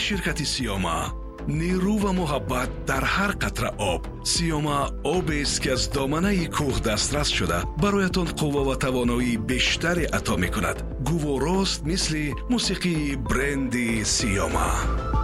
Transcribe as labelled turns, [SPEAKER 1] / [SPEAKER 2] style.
[SPEAKER 1] شرکت سیاما، نیرو و محبت در هر قطره آب. سیاما آبی است که از دامنه کوه دسترس شده برایتان قوه و توانایی بیشتری عطا می کند. گوارست مثل موسیقی برند سیاما.